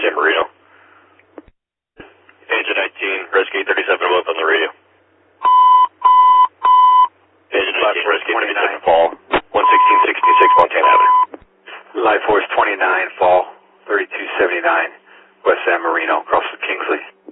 San Marino. Agent 19, Rescue 37 both on the radio. Agent 19, Rescue 37 Fall, 11666 Montana Avenue. Life Force 29 Fall, 3279 West San Marino, across the Kingsley.